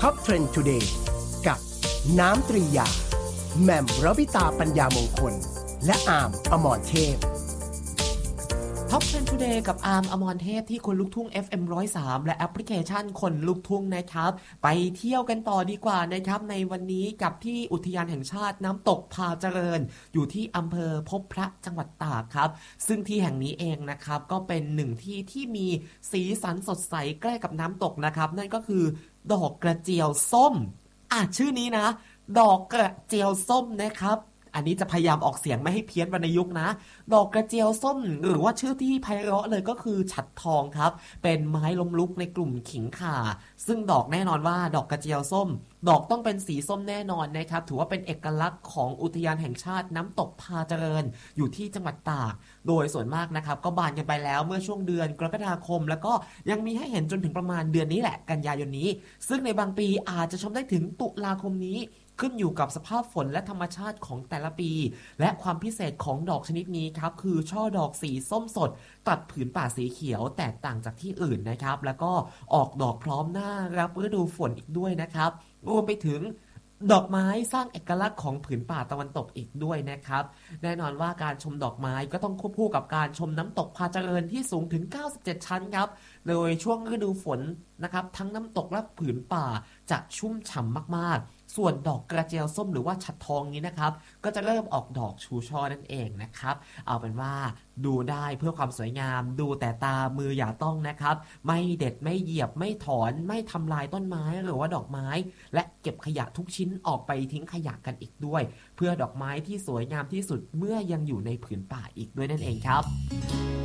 Top Trend Today กับน้ำตรียาแหม่มรวิตาปัญญามงคลและอาร์มอมรเทพ Top Trend Today กับอาร์มอมรเทพที่คนลุกทุ่ง FM 103 และแอปพลิเคชันคนลุกทุ่งนะครับไปเที่ยวกันต่อดีกว่านะครับในวันนี้กับที่อุทยานแห่งชาติน้ำตกพาเจริญอยู่ที่อำเภอพบพระจังหวัดตากครับซึ่งที่แห่งนี้เองนะครับก็เป็นหนึ่งที่ที่มีสีสันสดใสใกล้กับน้ำตกนะครับนั่นก็คือดอกกระเจียวส้มชื่อนี้นะดอกกระเจียวส้มนะครับอันนี้จะพยายามออกเสียงไม่ให้เพี้ยนวรรณยุกต์นะดอกกระเจียวส้มหรือว่าชื่อที่ไพเราะเลยก็คือฉัตรทองครับเป็นไม้ล้มลุกในกลุ่มขิงข่าซึ่งดอกแน่นอนว่าดอกกระเจียวส้มดอกต้องเป็นสีส้มแน่นอนนะครับถือว่าเป็นเอกลักษณ์ของอุทยานแห่งชาติน้ำตกพาเจริญอยู่ที่จังหวัดตากโดยส่วนมากนะครับก็บานกันไปแล้วเมื่อช่วงเดือนกรกฎาคมแล้วก็ยังมีให้เห็นจนถึงประมาณเดือนนี้แหละกันยายนนี้ซึ่งในบางปีอาจจะชมได้ถึงตุลาคมนี้ขึ้นอยู่กับสภาพฝนและธรรมชาติของแต่ละปีและความพิเศษของดอกชนิดนี้ครับคือช่อดอกสีส้มสดตัดผืนป่าสีเขียวแตกต่างจากที่อื่นนะครับแล้วก็ออกดอกพร้อมหน้ารับฤดูฝนอีกด้วยนะครับรวมไปถึงดอกไม้สร้างเอกลักษณ์ของผืนป่าตะวันตกอีกด้วยนะครับแน่นอนว่าการชมดอกไม้ก็ต้องควบคู่กับการชมน้ำตกพาเจริญที่สูงถึง97ชั้นครับโดยช่วงฤดูฝนนะครับทั้งน้ำตกและผืนป่าจะชุ่มฉ่ำมากๆส่วนดอกกระเจียวส้มหรือว่าฉัตรทองนี้นะครับก็จะเริ่มออกดอกชูช่อนั่นเองนะครับเอาเป็นว่าดูได้เพื่อความสวยงามดูแต่ตามืออย่าต้องนะครับไม่เด็ดไม่เหยียบไม่ถอนไม่ทำลายต้นไม้หรือว่าดอกไม้และเก็บขยะทุกชิ้นออกไปทิ้งขยะกันอีกด้วยเพื่อดอกไม้ที่สวยงามที่สุดเมื่อยังอยู่ในผืนป่าอีกด้วยนั่นเองครับ